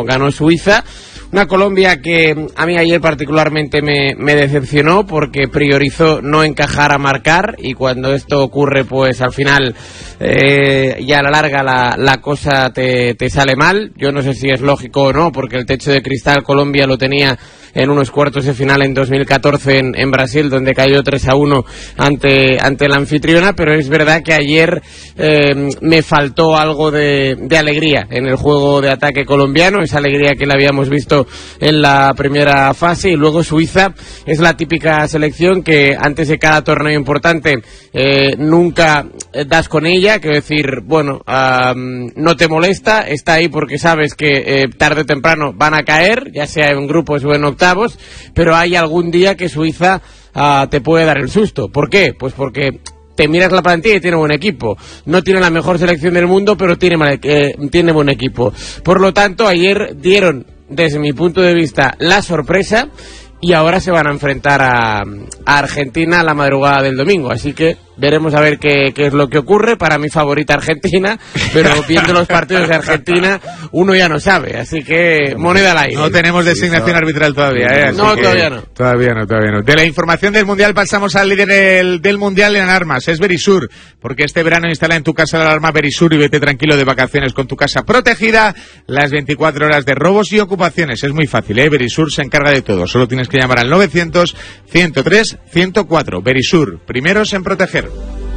ganó Suiza. Una Colombia que a mí ayer particularmente me decepcionó porque priorizó no encajar a marcar, y cuando esto ocurre pues al final ya a la larga la cosa te sale mal. Yo no sé si es lógico o no, porque el techo de cristal Colombia lo tenía en unos cuartos de final en 2014 en Brasil, donde cayó 3-1 ante la anfitriona, pero es verdad que ayer me faltó algo de alegría en el juego de ataque colombiano, esa alegría que le habíamos visto en la primera fase. Y luego Suiza es la típica selección que antes de cada torneo importante nunca das con ella, quiero decir, bueno, no te molesta, está ahí porque sabes que tarde o temprano van a caer, ya sea en grupos o en octavos, pero hay algún día que Suiza te puede dar el susto. ¿Por qué? Pues porque te miras la plantilla y tiene buen equipo. No tiene la mejor selección del mundo, pero tiene buen equipo. Por lo tanto, ayer dieron, desde mi punto de vista, la sorpresa, y ahora se van a enfrentar a Argentina a la madrugada del domingo. Así que veremos a ver qué es lo que ocurre. Para mi favorita Argentina, pero viendo los partidos de Argentina uno ya no sabe, así que moneda al aire. No tenemos designación arbitral todavía, ¿eh? No, todavía no. Todavía no. De la información del Mundial pasamos al líder del Mundial en alarmas, es Verisur, porque este verano instala en tu casa la alarma Verisur y vete tranquilo de vacaciones con tu casa protegida las 24 horas de robos y ocupaciones. Es muy fácil, ¿eh? Verisur se encarga de todo, solo tienes que llamar al 900-103-104. Verisur, primeros en proteger.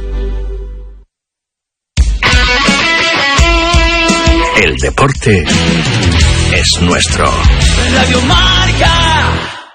El deporte es nuestro. Radio Marca.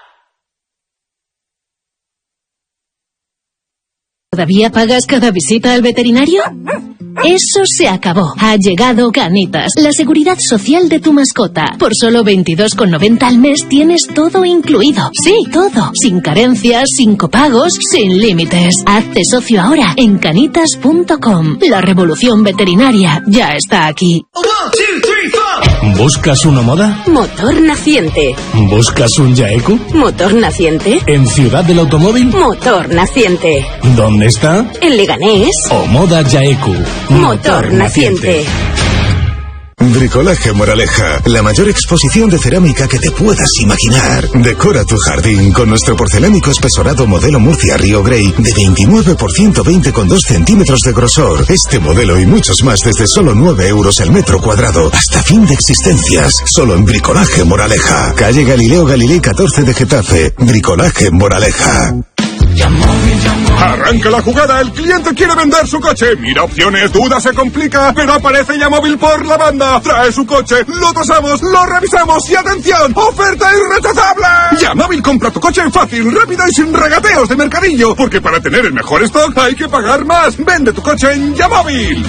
¿Todavía pagas cada visita al veterinario? Eso se acabó. Ha llegado Canitas, la seguridad social de tu mascota. Por solo 22,90 al mes tienes todo incluido. Sí, todo. Sin carencias, sin copagos, sin límites. Hazte socio ahora en canitas.com. La revolución veterinaria ya está aquí. ¿Buscas una moda? Motor naciente. ¿Buscas un Yaeku? Motor naciente. ¿En Ciudad del Automóvil? Motor naciente. ¿Dónde está? En Leganés. O Moda Yaeku. Motor naciente. Bricolaje Moraleja, la mayor exposición de cerámica que te puedas imaginar. Decora tu jardín con nuestro porcelánico espesorado modelo Murcia Río Grey de 29 por 120,2 centímetros de grosor. Este modelo y muchos más desde solo 9 euros el metro cuadrado. Hasta fin de existencias. Solo en Bricolaje Moraleja. Calle Galileo Galilei 14 de Getafe. Bricolaje Moraleja. Arranca la jugada, el cliente quiere vender su coche. Mira opciones, duda, se complica, pero aparece Yamóvil por la banda. Trae su coche, lo tasamos, lo revisamos y ¡atención! ¡Oferta irrechazable! Yamóvil compra tu coche fácil, rápido y sin regateos de mercadillo, porque para tener el mejor stock hay que pagar más. Vende tu coche en Yamóvil.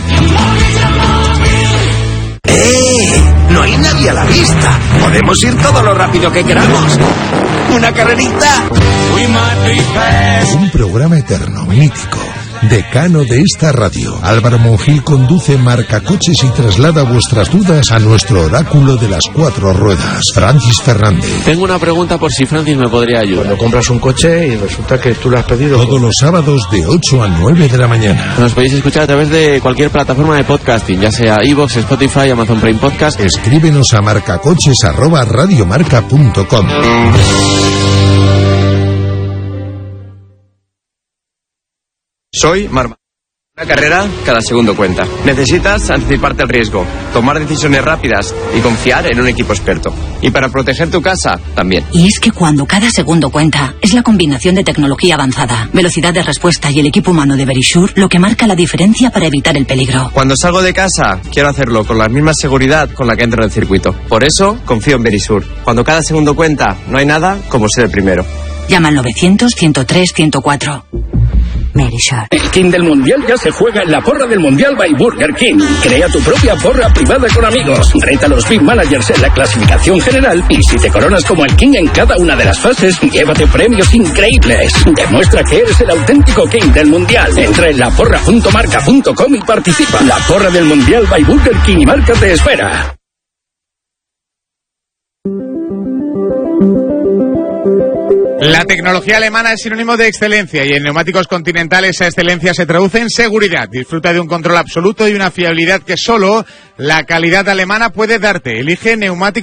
No hay nadie a la vista. Podemos ir todo lo rápido que queramos. ¿Una carrerita? Un programa eterno, mítico, decano de esta radio. Álvaro Monjil conduce Marcacoches y traslada vuestras dudas a nuestro oráculo de las 4 ruedas, Francis Fernández. Tengo una pregunta por si Francis me podría ayudar. Cuando compras un coche y resulta que tú lo has pedido... Todos los sábados de 8 a 9 de la mañana. Nos podéis escuchar a través de cualquier plataforma de podcasting, ya sea iVoox, Spotify, Amazon Prime Podcast. Escríbenos a marcacoches@radiomarca.com. Soy Marma. Una carrera, cada segundo cuenta. Necesitas anticiparte al riesgo, tomar decisiones rápidas y confiar en un equipo experto. Y para proteger tu casa, también. Y es que cuando cada segundo cuenta, es la combinación de tecnología avanzada, velocidad de respuesta y el equipo humano de Verisur lo que marca la diferencia para evitar el peligro. Cuando salgo de casa, quiero hacerlo con la misma seguridad con la que entro en el circuito. Por eso, confío en Verisur. Cuando cada segundo cuenta, no hay nada como ser el primero. Llama al 900-103-104. Verisur. El King del Mundial ya se juega en la porra del Mundial by Burger King. Crea tu propia porra privada con amigos. Reta a los Big Managers en la clasificación general y si te coronas como el King en cada una de las fases, llévate premios increíbles. Demuestra que eres el auténtico King del Mundial. Entra en laporra.marca.com y participa. La porra del Mundial by Burger King y Marca te espera. La tecnología alemana es sinónimo de excelencia y en Neumáticos Continental esa excelencia se traduce en seguridad. Disfruta de un control absoluto y una fiabilidad que solo la calidad alemana puede darte. Elige neumáticos